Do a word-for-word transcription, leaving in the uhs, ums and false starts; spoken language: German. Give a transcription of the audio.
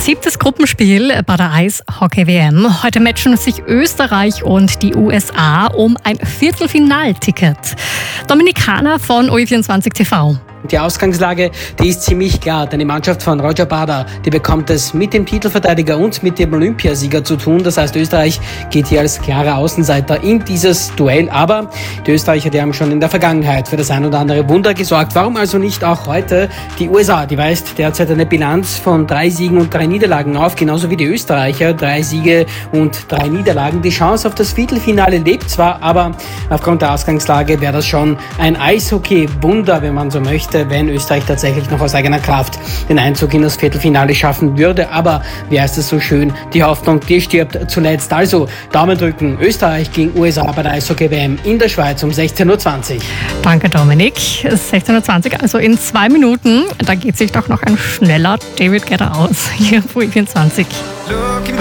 Siebtes Gruppenspiel bei der Eishockey-W M. Heute matchen sich Österreich und die U S A um ein Viertelfinalticket. Dominik Hahner von O E vierundzwanzig T V. Die Ausgangslage, die ist ziemlich klar, denn die Mannschaft von Roger Bader, die bekommt es mit dem Titelverteidiger und mit dem Olympiasieger zu tun. Das heißt, Österreich geht hier als klarer Außenseiter in dieses Duell. Aber die Österreicher, die haben schon in der Vergangenheit für das ein oder andere Wunder gesorgt. Warum also nicht auch heute? Die U S A, die weist derzeit eine Bilanz von drei Siegen und drei Niederlagen auf, genauso wie die Österreicher, drei Siege und drei Niederlagen. Die Chance auf das Viertelfinale lebt zwar, aber aufgrund der Ausgangslage wäre das schon ein Eishockey-Wunder, wenn man so möchte, wenn Österreich tatsächlich noch aus eigener Kraft den Einzug in das Viertelfinale schaffen würde. Aber wie heißt es so schön, die Hoffnung, die stirbt zuletzt. Also Daumen drücken, Österreich gegen U S A bei der Eishockey-W M in der Schweiz um sechzehn Uhr zwanzig. Danke Dominik. sechzehn Uhr zwanzig, also in zwei Minuten. Da geht sich doch noch ein schneller David Guetta aus hier auf O E vierundzwanzig.